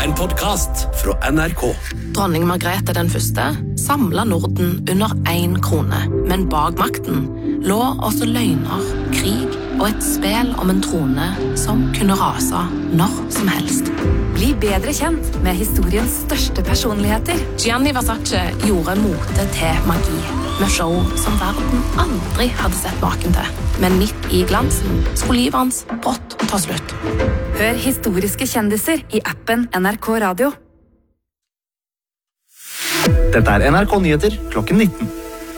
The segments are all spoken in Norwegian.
En podcast fra NRK. Dronning Margrethe den første samlet Norden under 1 krone, men bak makten lå også løgner, krig og et spel om en trone som kunne rase når som helst. Bli bedre kjent med historiens største personligheter. Gianni Versace gjorde mote til magi, med show som verden aldri hadde sett maken til. Men midt i glansen skulle livet hans brått ta slutt. Hør historiske kjendiser i appen NRK Radio. Dette NRK Nyheter klokken 19.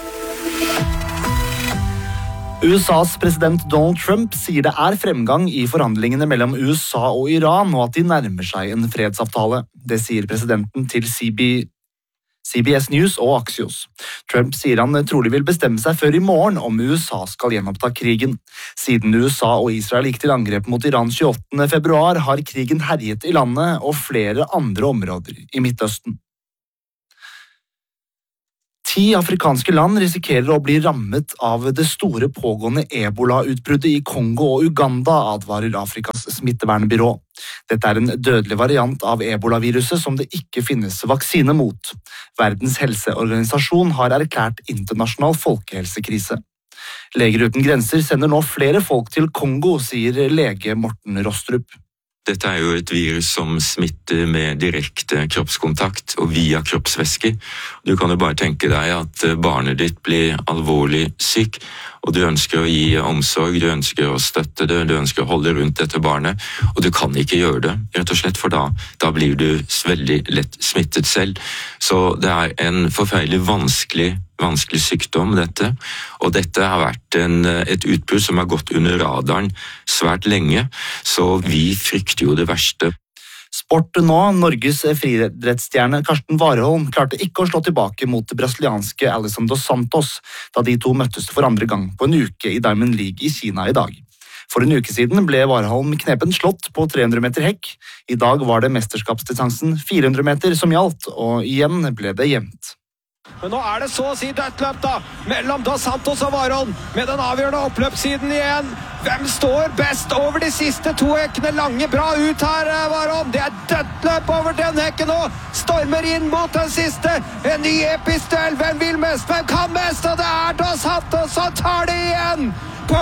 USAs president Donald Trump sier det fremgang i forhandlingene mellom USA og Iran, og at de nærmer seg en fredsavtale. Det sier presidenten til CBS News og Axios. Trump sier han trolig vil bestemme seg før i morgen om USA skal gjenoppta krigen. Siden USA og Israel gikk til angrep mot Iran 28. februar, har krigen herjet i landet og flere andre områder i Midtøsten. 10 afrikanske land risikerer å bli rammet av det store pågående Ebola-utbruddet i Kongo og Uganda, advarer Afrikas smittevernbyrå. Dette en dødelig variant av Ebola-viruset som det ikke finnes vaksine mot. Verdens helseorganisasjon har erklært internasjonal folkehelsekrise. Leger uten grenser sender nå flere folk til Kongo, sier lege Morten Rostrup. Dette jo et virus som smitter med direkte kroppskontakt og via kroppsvæsker. Du kan jo bare tenke deg at barnet ditt blir alvorlig syk, og du ønsker å gi omsorg, du ønsker å støtte det, du ønsker å holde rundt dette barnet, og du kan ikke gjøre det, rett og slett, for da blir du veldig lett smittet selv. Så det en forferdelig vanskelig sykdom, dette. Og dette har vært et utbrudd som har gått under radaren svært lenge, så vi frykter jo det verste. Sport nå. Norges friidrettsstjerne Karsten Warholm klarte ikke å slå tilbake mot det brasilianske Alisson dos Santos, da de to møttes for andre gang på en uke i Diamond League i Kina i dag. For en uke siden ble Warholm knepen slått på 300 meter hekk. I dag var det mesterskapsdistansen 400 meter som gjaldt, og igjen ble det jevnt. Men nå det så å si dødt løp da, mellom Dos Santos og Warholm, med den avgjørende oppløpssiden igjen. Hvem står best over de siste 2 hekkene? Lange bra ut her, Warholm. Det dødt løp over den hekken nå. Stormer inn mot den siste. En ny episk duell. Hvem vil mest? Hvem kan mest? Og det Dos Santos som tar det igjen på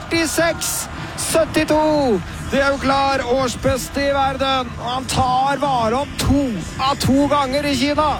46,72. Det jo klar årsbeste i verden. Og han tar Warholm 2 av 2 ganger i Kina.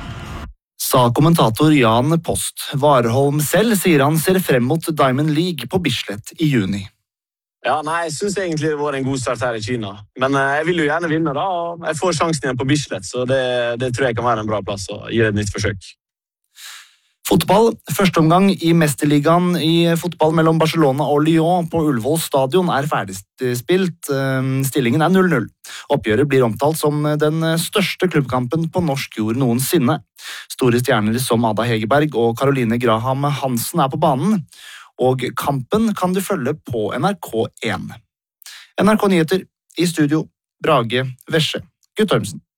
Sa kommentator Jan Post. Warholm selv sier han ser frem mot Diamond League på Bislett i juni. Ja, jeg synes egentlig det var en god start her i Kina. Men jeg vil jo gjerne vinne da, og jeg får sjansen igjen på Bislett, så det tror jeg kan være en bra plass å gi et nytt forsøk. Fotball. Første omgang i Mesterligaen i fotball mellom Barcelona og Lyon på Ullevål stadion ferdigspilt. Stillingen 0-0. Oppgjøret blir omtalt som den største klubbkampen på norsk jord noensinne. Store stjerner som Ada Hegerberg og Caroline Graham Hansen på banen, og kampen kan du følge på NRK1. NRK Nyheter, i studio, Brage Vesche Guttormsen.